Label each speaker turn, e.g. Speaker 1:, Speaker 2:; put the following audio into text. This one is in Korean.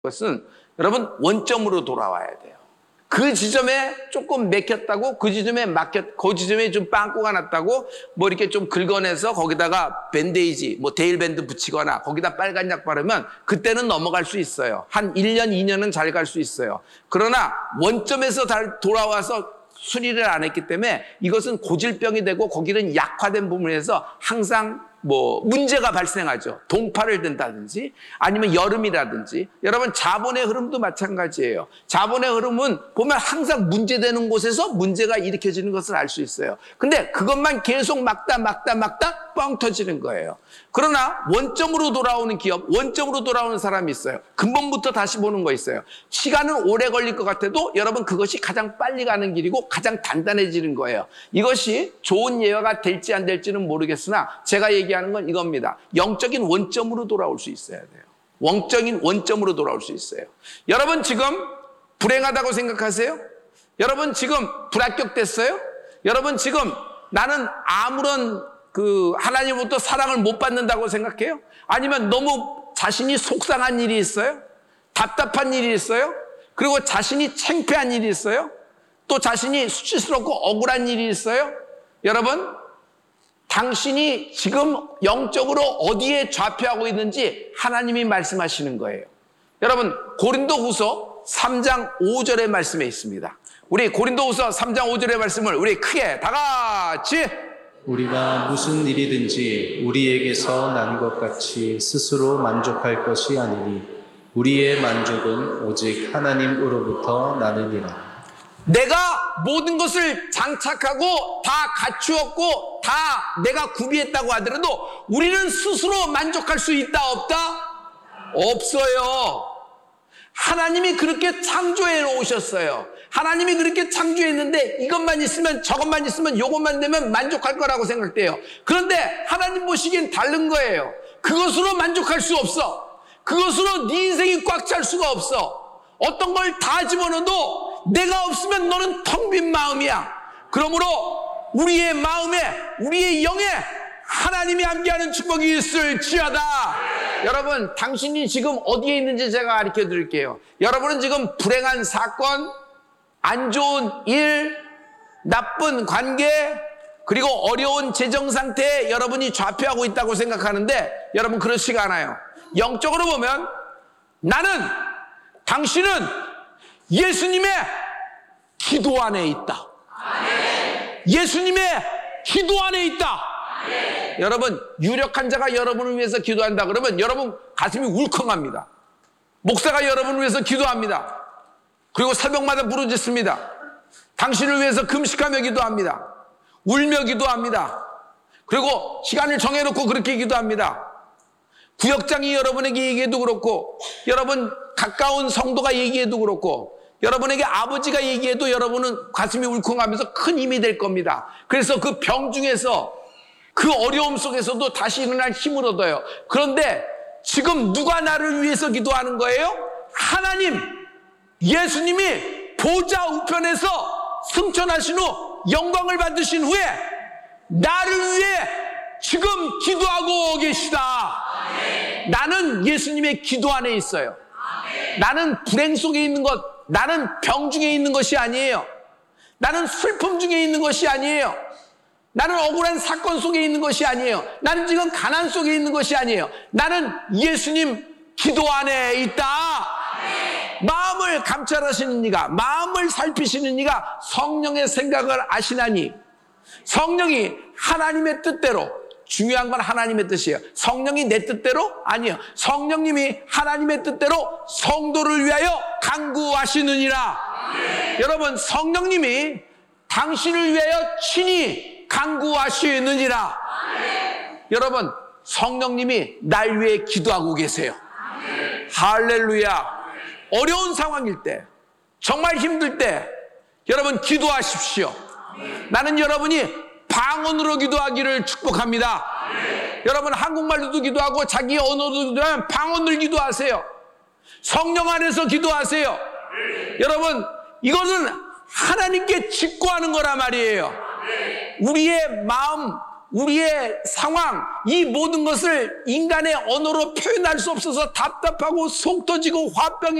Speaker 1: 것은 여러분 원점으로 돌아와야 돼요. 그 지점에 조금 맥혔다고, 그 지점에 그 지점에 좀 빵꾸가 났다고 뭐 이렇게 좀 긁어내서 거기다가 밴데이지, 뭐 데일밴드 붙이거나 거기다 빨간 약 바르면 그때는 넘어갈 수 있어요. 한 1년, 2년은 잘 갈 수 있어요. 그러나 원점에서 돌아와서 수리를 안 했기 때문에 이것은 고질병이 되고 거기는 약화된 부분에서 항상 뭐 문제가 발생하죠. 동파를 든다든지 아니면 여름이라든지. 여러분 자본의 흐름도 마찬가지예요. 자본의 흐름은 보면 항상 문제되는 곳에서 문제가 일으켜지는 것을 알 수 있어요. 근데 그것만 계속 막다 뻥 터지는 거예요. 그러나 원점으로 돌아오는 기업, 원점으로 돌아오는 사람이 있어요. 근본부터 다시 보는 거 있어요. 시간은 오래 걸릴 것 같아도 여러분 그것이 가장 빨리 가는 길이고 가장 단단해지는 거예요. 이것이 좋은 예화가 될지 안 될지는 모르겠으나 제가 얘기하는 건 이겁니다. 영적인 원점으로 돌아올 수 있어야 돼요. 영적인 원점으로 돌아올 수 있어요. 여러분 지금 불행하다고 생각하세요? 여러분 지금 불합격됐어요? 여러분 지금 나는 아무런 하나님으로부터 사랑을 못 받는다고 생각해요? 아니면 너무 자신이 속상한 일이 있어요? 답답한 일이 있어요? 그리고 자신이 창피한 일이 있어요? 또 자신이 수치스럽고 억울한 일이 있어요? 여러분, 당신이 지금 영적으로 어디에 좌표하고 있는지 하나님이 말씀하시는 거예요. 여러분, 고린도후서 3장 5절의 말씀에 있습니다. 우리 고린도후서 3장 5절의 말씀을 우리 크게 다 같이,
Speaker 2: 우리가 무슨 일이든지 우리에게서 난 것 같이 스스로 만족할 것이 아니니 우리의 만족은 오직 하나님으로부터 나느니라.
Speaker 1: 내가 모든 것을 장착하고 다 갖추었고 다 내가 구비했다고 하더라도 우리는 스스로 만족할 수 있다 없다? 없어요. 하나님이 그렇게 창조해 놓으셨어요. 하나님이 그렇게 창조했는데 이것만 있으면 저것만 있으면 이것만 되면 만족할 거라고 생각돼요. 그런데 하나님 보시기엔 다른 거예요. 그것으로 만족할 수 없어. 그것으로 네 인생이 꽉 찰 수가 없어. 어떤 걸 다 집어넣어도 내가 없으면 너는 텅 빈 마음이야. 그러므로 우리의 마음에, 우리의 영에 하나님이 함께하는 축복이 있을지어다. 여러분, 당신이 지금 어디에 있는지 제가 가르쳐 드릴게요. 여러분은 지금 불행한 사건, 안 좋은 일, 나쁜 관계, 그리고 어려운 재정 상태에 여러분이 좌표하고 있다고 생각하는데 여러분 그렇지가 않아요. 영적으로 보면 당신은 예수님의 기도 안에 있다. 예수님의 기도 안에 있다. 여러분, 유력한 자가 여러분을 위해서 기도한다 그러면 여러분 가슴이 울컥합니다. 목사가 여러분을 위해서 기도합니다. 그리고 새벽마다 부르짖습니다. 당신을 위해서 금식하며 기도합니다. 울며 기도합니다. 그리고 시간을 정해놓고 그렇게 기도합니다. 구역장이 여러분에게 얘기해도 그렇고, 여러분 가까운 성도가 얘기해도 그렇고, 여러분에게 아버지가 얘기해도 여러분은 가슴이 울컥하면서 큰 힘이 될 겁니다. 그래서 그 병 중에서, 그 어려움 속에서도 다시 일어날 힘을 얻어요. 그런데 지금 누가 나를 위해서 기도하는 거예요? 하나님, 예수님이 보좌 우편에서 승천하신 후 영광을 받으신 후에 나를 위해 지금 기도하고 계시다. 나는 예수님의 기도 안에 있어요. 나는 불행 속에 있는 것, 나는 병 중에 있는 것이 아니에요. 나는 슬픔 중에 있는 것이 아니에요. 나는 억울한 사건 속에 있는 것이 아니에요. 나는 지금 가난 속에 있는 것이 아니에요. 나는 예수님 기도 안에 있다. 마음을 감찰하시는 이가, 마음을 살피시는 이가 성령의 생각을 아시나니, 성령이 하나님의 뜻대로, 중요한 건 하나님의 뜻이에요. 성령이 내 뜻대로? 아니에요. 성령님이 하나님의 뜻대로 성도를 위하여 간구하시느니라. 여러분, 성령님이 당신을 위하여 친히 간구하시느니라. 여러분, 성령님이 날 위해 기도하고 계세요. 할렐루야. 어려운 상황일 때, 정말 힘들 때 여러분 기도하십시오. 나는 여러분이 방언으로 기도하기를 축복합니다. 여러분 한국말로도 기도하고 자기 언어도 기도하면 방언을 기도하세요. 성령 안에서 기도하세요. 여러분 이거는 하나님께 직구하는 거란 말이에요. 우리의 마음, 우리의 상황, 이 모든 것을 인간의 언어로 표현할 수 없어서 답답하고 속 터지고 화병이